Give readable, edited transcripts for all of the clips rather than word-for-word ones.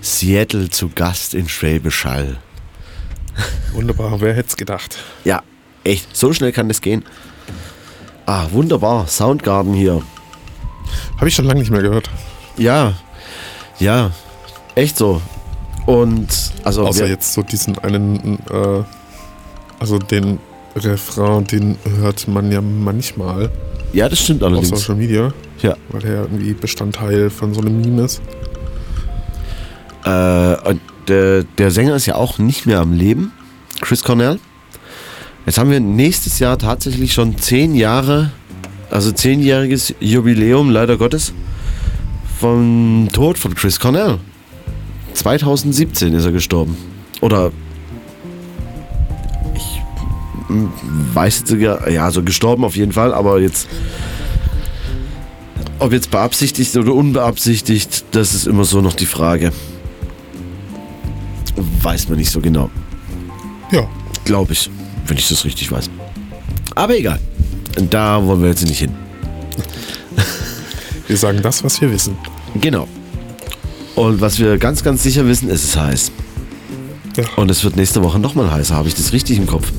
Seattle zu Gast in Schwäbisch Hall. Wunderbar, wer hätte es gedacht? Ja, echt, so schnell kann das gehen. Ah, wunderbar, Soundgarden hier. Habe ich schon lange nicht mehr gehört. Ja, echt so. Und, also... Außer jetzt so diesen einen, also den Refrain, den hört man ja manchmal. Ja, das stimmt allerdings. Auf Social Media. Ja. Weil er irgendwie Bestandteil von so einem Meme ist. Und der Sänger ist ja auch nicht mehr am Leben, Chris Cornell. Jetzt haben wir nächstes Jahr tatsächlich schon 10 Jahre, also 10-jähriges Jubiläum, leider Gottes, vom Tod von Chris Cornell. 2017 ist er gestorben. Oder ich weiß jetzt sogar, ja, also gestorben auf jeden Fall, aber jetzt, ob jetzt beabsichtigt oder unbeabsichtigt, das ist immer so noch die Frage. Weiß man nicht so genau. Ja. Glaube ich, wenn ich das richtig weiß. Aber egal. Da wollen wir jetzt nicht hin. Wir sagen das, was wir wissen. Genau. Und was wir ganz, ganz sicher wissen, ist es heiß. Ja. Und es wird nächste Woche nochmal heißer. Habe ich das richtig im Kopf?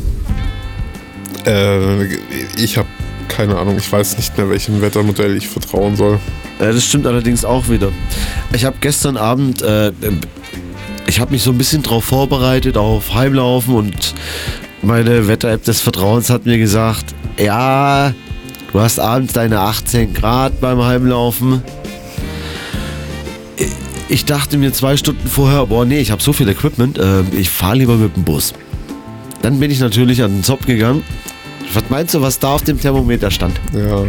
Ich habe keine Ahnung. Ich weiß nicht mehr, welchem Wettermodell ich vertrauen soll. Das stimmt allerdings auch wieder. Ich habe gestern Abend... ich habe mich so ein bisschen drauf vorbereitet auf Heimlaufen und meine Wetter-App des Vertrauens hat mir gesagt, ja, du hast abends deine 18 Grad beim Heimlaufen. Ich dachte mir 2 Stunden vorher, boah nee, ich habe so viel Equipment, ich fahre lieber mit dem Bus. Dann bin ich natürlich an den Zopf gegangen. Was meinst du, was da auf dem Thermometer stand? Ja.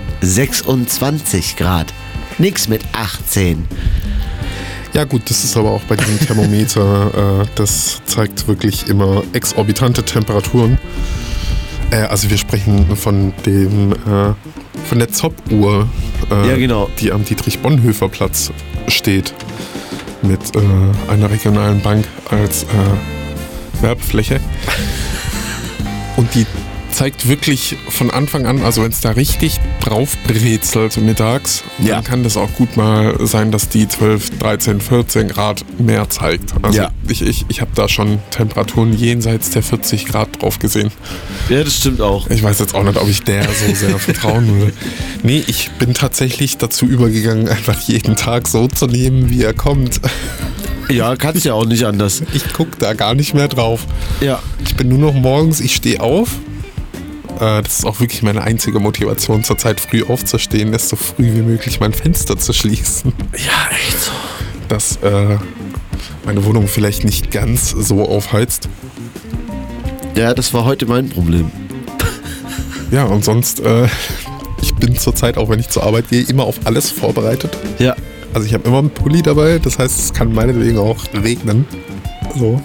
26 Grad. Nix mit 18. Ja gut, das ist aber auch bei diesem Thermometer, das zeigt wirklich immer exorbitante Temperaturen. Also wir sprechen von der Zopp-Uhr, ja, genau. Die am Dietrich-Bonhoeffer-Platz steht, mit einer regionalen Bank als Werbefläche. Und die zeigt wirklich von Anfang an, also wenn es da richtig drauf brezelt mittags, ja, dann kann das auch gut mal sein, dass die 12, 13, 14 Grad mehr zeigt. Also ja, ich habe da schon Temperaturen jenseits der 40 Grad drauf gesehen. Ja, das stimmt auch. Ich weiß jetzt auch nicht, ob ich der so sehr vertrauen will. Nee, ich bin tatsächlich dazu übergegangen, einfach jeden Tag so zu nehmen, wie er kommt. Ja, kannst ja auch nicht anders. Ich gucke da gar nicht mehr drauf. Ja. Ich bin nur noch morgens, ich stehe auf. Das ist auch wirklich meine einzige Motivation, zur Zeit früh aufzustehen, ist so früh wie möglich mein Fenster zu schließen. Ja, echt so. Dass meine Wohnung vielleicht nicht ganz so aufheizt. Ja, das war heute mein Problem. Ja, und sonst, ich bin zurzeit, auch wenn ich zur Arbeit gehe, immer auf alles vorbereitet. Ja. Also ich habe immer einen Pulli dabei, das heißt, es kann meinetwegen auch regnen. So.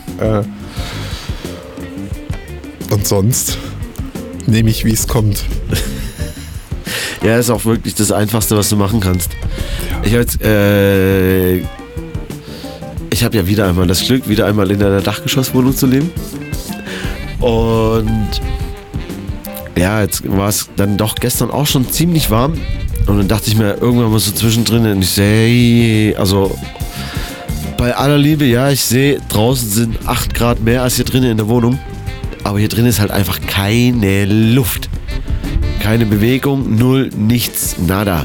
Und sonst nehme ich, wie es kommt. Ja, ist auch wirklich das Einfachste, was du machen kannst. Ja. Ich habe ja wieder einmal das Glück, wieder einmal in einer Dachgeschosswohnung zu leben. Und ja, jetzt war es dann doch gestern auch schon ziemlich warm. Und dann dachte ich mir irgendwann mal so zwischendrin, und ich sehe, hey, also bei aller Liebe, ja, ich sehe, draußen sind 8 Grad mehr als hier drinnen in der Wohnung. Aber hier drin ist halt einfach keine Luft. Keine Bewegung, null, nichts, nada.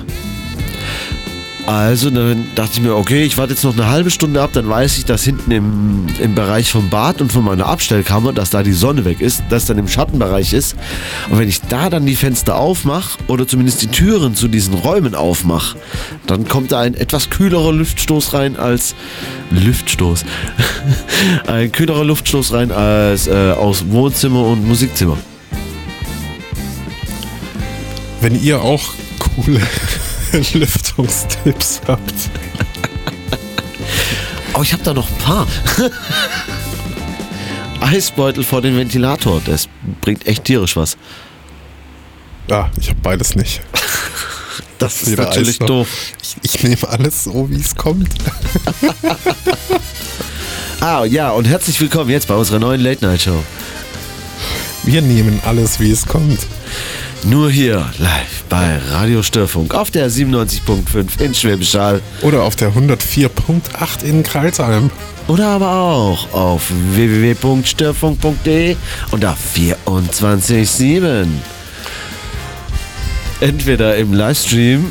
Also dann dachte ich mir, okay, ich warte jetzt noch eine halbe Stunde ab, dann weiß ich, dass hinten im Bereich vom Bad und von meiner Abstellkammer, dass da die Sonne weg ist, dass dann im Schattenbereich ist. Und wenn ich da dann die Fenster aufmache oder zumindest die Türen zu diesen Räumen aufmache, dann kommt da ein etwas kühlerer Luftstoß rein als ein kühlerer Luftstoß rein als aus Wohnzimmer und Musikzimmer. Wenn ihr auch coole Lüftungstipps habt. Oh, ich habe da noch ein paar. Eisbeutel vor den Ventilator, das bringt echt tierisch was. Ja, ich habe beides nicht. Das ist natürlich doof. Ich nehme alles so, wie es kommt. Ja, und herzlich willkommen jetzt bei unserer neuen Late-Night-Show. Wir nehmen alles, wie es kommt. Nur hier live bei Radio Störfunk auf der 97.5 in Schwäbisch Hall. Oder auf der 104.8 in Crailsheim. Oder aber auch auf www.störfunk.de und auf 24/7. Entweder im Livestream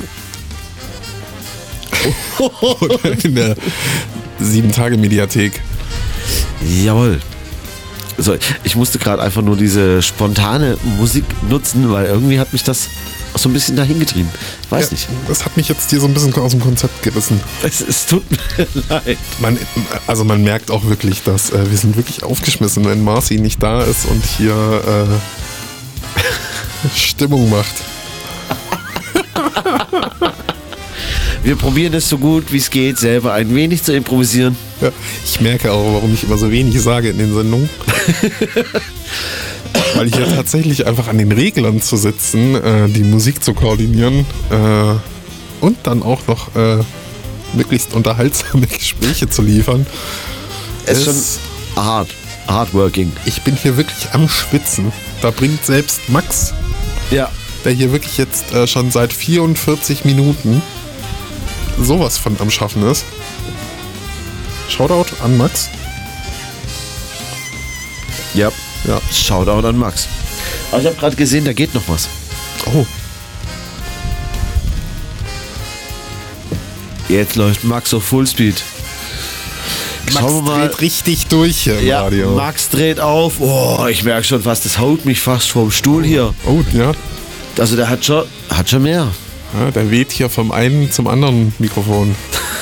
Oder in der 7-Tage-Mediathek. Jawohl. So, ich musste gerade einfach nur diese spontane Musik nutzen, weil irgendwie hat mich das so ein bisschen dahin getrieben. Weiß nicht. Das hat mich jetzt hier so ein bisschen aus dem Konzept gerissen. Es tut mir leid. Man merkt auch wirklich, dass wir sind wirklich aufgeschmissen, wenn Marci nicht da ist und hier Stimmung macht. Wir probieren es so gut wie es geht, selber ein wenig zu improvisieren. Ja, ich merke auch, warum ich immer so wenig sage in den Sendungen. Weil ich ja tatsächlich einfach an den Reglern zu sitzen, die Musik zu koordinieren und dann auch noch möglichst unterhaltsame Gespräche zu liefern. Es ist schon hardworking. Ich bin hier wirklich am Schwitzen. Da bringt selbst Max, Ja. der hier wirklich jetzt schon seit 44 Minuten sowas von am Schaffen ist. Shoutout an Max. Ja. Ja. Shoutout an Max. Aber ich habe gerade gesehen, da geht noch was. Oh. Jetzt läuft Max auf Fullspeed. Max Schauen wir mal. dreht richtig durch hier im Ja, Radio. Max dreht auf. Oh, ich merke schon fast, das haut mich fast vom Stuhl hier. Oh, ja. Also der hat schon mehr. Ja, der weht hier vom einen zum anderen Mikrofon.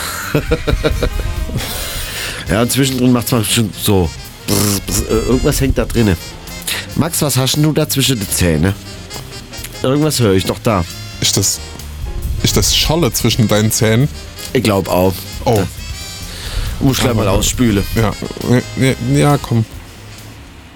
Ja, und zwischendrin macht es mal schon so. Irgendwas hängt da drinne. Max, was hast denn du da zwischen den Zähnen? Irgendwas höre ich doch da. Ist das Scholle zwischen deinen Zähnen? Ich glaube auch. Oh. Muss gleich mal ausspülen. Ja, komm.